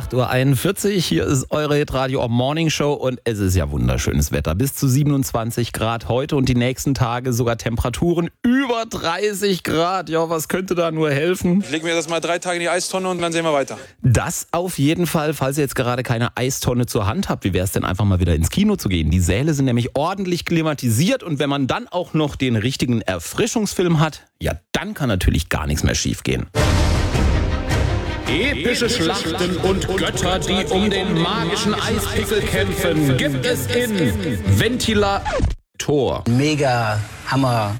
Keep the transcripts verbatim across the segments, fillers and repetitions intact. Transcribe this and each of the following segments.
acht Uhr einundvierzig, hier ist eure Hitradio Morning Show und es ist ja wunderschönes Wetter. Bis zu siebenundzwanzig Grad heute und die nächsten Tage sogar Temperaturen über dreißig Grad. Ja, was könnte da nur helfen? Ich lege mir das mal drei Tage in die Eistonne und dann sehen wir weiter. Das auf jeden Fall, falls ihr jetzt gerade keine Eistonne zur Hand habt. Wie wäre es denn einfach mal wieder ins Kino zu gehen? Die Säle sind nämlich ordentlich klimatisiert und wenn man dann auch noch den richtigen Erfrischungsfilm hat, ja, dann kann natürlich gar nichts mehr schiefgehen. Epische Schlachten und Götter, die um den magischen Eispickel kämpfen, gibt es in Ventilator. Mega Hammer.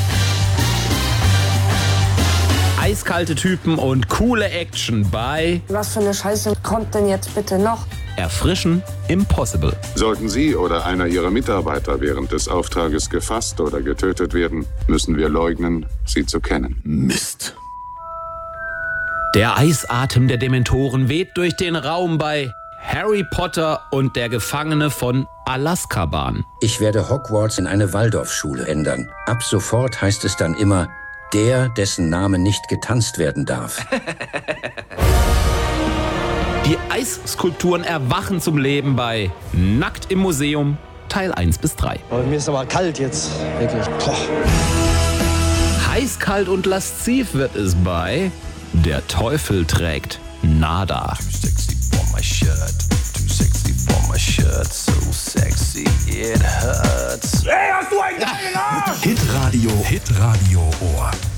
Eiskalte Typen und coole Action bei Was für eine Scheiße kommt denn jetzt bitte noch? Erfrischen Impossible. Sollten Sie oder einer Ihrer Mitarbeiter während des Auftrages gefasst oder getötet werden, müssen wir leugnen, Sie zu kennen. Mist. Der Eisatem der Dementoren weht durch den Raum bei Harry Potter und der Gefangene von Alaskaban. Ich werde Hogwarts in eine Waldorfschule ändern. Ab sofort heißt es dann immer, der, dessen Name nicht getanzt werden darf. Die Eisskulpturen erwachen zum Leben bei Nackt im Museum, Teil eins bis drei. Aber mir ist aber kalt jetzt, wirklich. Boah. Heiß, kalt und lasziv wird es bei Der Teufel trägt Nada. Hitradio, Hitradio Ohr.